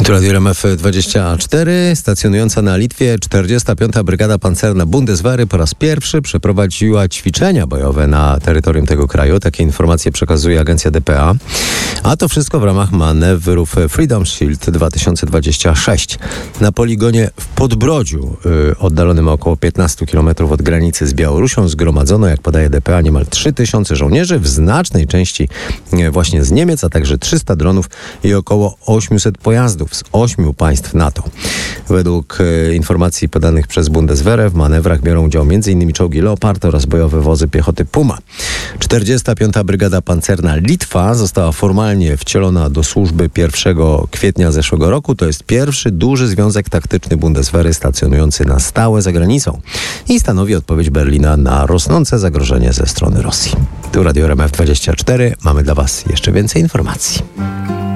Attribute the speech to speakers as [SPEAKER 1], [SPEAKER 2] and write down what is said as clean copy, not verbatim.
[SPEAKER 1] Tu Radio RMF24, stacjonująca na Litwie 45. Brygada Pancerna Bundeswehry po raz pierwszy przeprowadziła ćwiczenia bojowe na terytorium tego kraju. Takie informacje przekazuje agencja dpa. A to wszystko w ramach manewrów Freedom Shield 2026. Na poligonie w Podbrodziu, oddalonym o około 15 km od granicy z Białorusią, zgromadzono, jak podaje dpa, niemal 3000 żołnierzy, w znacznej części właśnie z Niemiec, a także 300 dronów i około 800 pojazdów z 8 państw NATO. Według informacji podanych przez Bundeswehrę w manewrach biorą udział m.in. czołgi Leopard oraz bojowe wozy piechoty Puma. 45. Brygada Pancerna Litwa została formalnie wcielona do służby 1 kwietnia zeszłego roku. To jest pierwszy duży związek taktyczny Bundeswehry stacjonujący na stałe za granicą i stanowi odpowiedź Berlina na rosnące zagrożenie ze strony Rosji. Tu Radio RMF24. Mamy dla Was jeszcze więcej informacji.